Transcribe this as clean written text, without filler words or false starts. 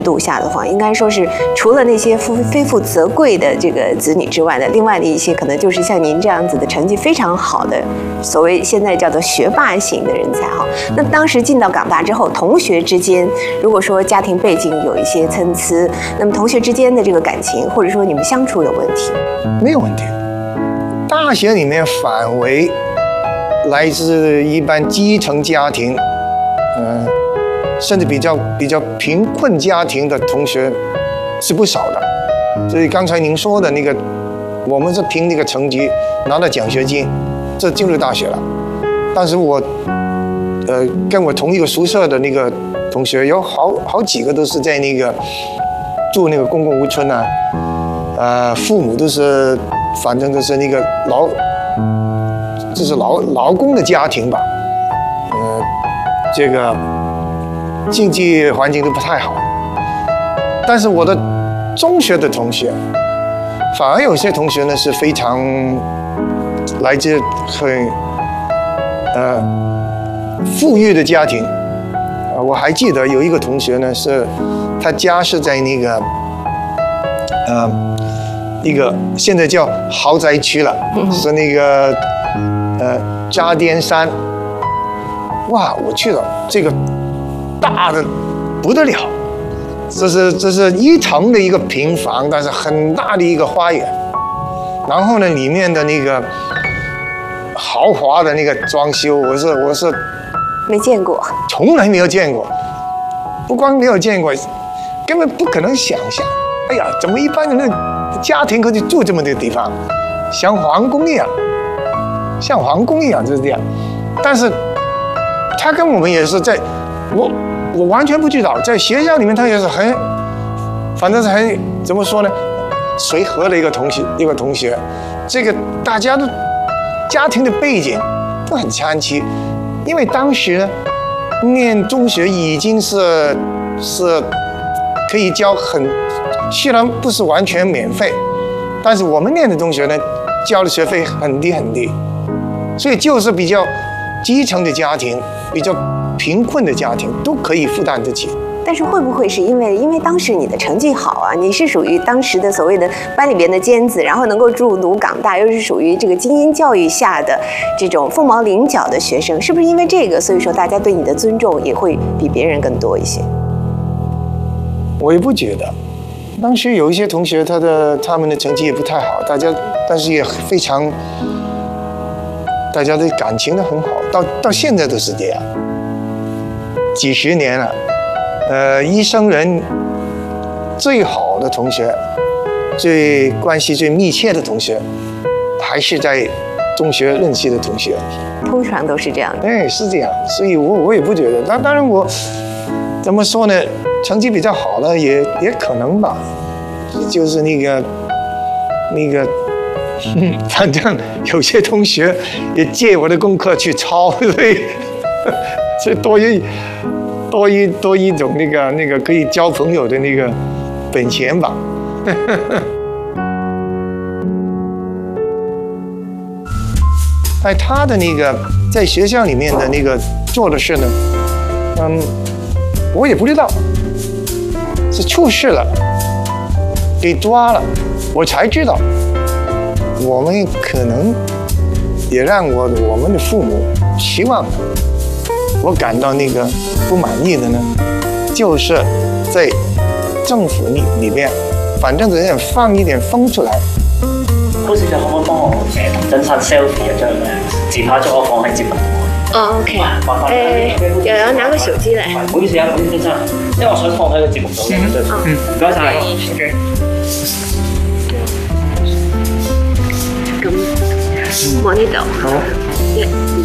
度下的话，应该说是除了那些非富则贵的这个子女之外的，另外的一些可能就是像您这样子的成绩非常好的，所谓现在叫做学霸型的人才哈。那当时进到港大之后，同学之间如果说家庭背景有一些参差，那么同学之间的这个感情或者说你们相处有问题？ 没有问题。大学里面反为来自一般基层家庭，甚至比较贫困家庭的同学是不少的。所以刚才您说的那个，我们是凭那个成绩拿到奖学金，这进入大学了。但是我，跟我同一个宿舍的那个同学有好几个都是在那个住那个公共屋村啊，父母都是反正都是那个劳工的家庭吧，这个经济环境都不太好。但是我的中学的同学，反而有些同学呢是非常来自很富裕的家庭。我还记得有一个同学呢，是他家是在那个一个现在叫豪宅区了，是那个渣甸山。哇，我去了，这个大的不得了，这是一层的一个平房，但是很大的一个花园。然后呢，里面的那个豪华的那个装修，我是没见过， 从来没有见过。不光没有见过，根本不可能想象。哎呀，怎么一般人的家庭可以住这么的地方，像皇宫一样，就是这样。但是他跟我们也是我完全不知道，在学校里面他也是反正是很怎么说呢，随和的一个同学。这个大家的家庭的背景都很参差，因为当时呢念中学已经是可以交虽然不是完全免费，但是我们念的中学呢交的学费很低，所以就是比较基层的家庭，比较贫困的家庭都可以负担得起。 但是会不会是因为当时你的成绩好啊，你是属于当时的所谓的班里边的尖子，然后能够入读港大，又是属于这个精英教育下的这种凤毛麟角的学生，是不是因为这个，所以说大家对你的尊重也会比别人更多一些？ 我也不觉得，当时有一些同学他们的成绩也不太好，但是也非常，大家的感情都很好，到现在都是这样，几十年了。一生人最好的同学，关系最密切的同学，还是在中学认识的同学。 通常都是这样的。 哎，是这样，所以我也不觉得。当然我怎么说呢？成绩比较好的也可能吧，就是那个，反正有些同学也借我的功课去抄，所以多一种那个可以交朋友的那个本钱吧。他的那个在学校里面的那个做的事呢，我也不知道，是出事了，给抓了，我才知道。我们可能也让我们的父母希望我感到那个不满意的呢，就是在政府里边，反正只想放一点风出來。 高小姐可唔可以幫我同真山 selfie 一張咧？自拍咗我放喺節目。 哦 ，OK。有人拿個手機嚟。 唔好意思啊，唔好意思啊，因為我想放喺個節目度嘅。唔該晒。OK。 咁，望呢度。好。1、2。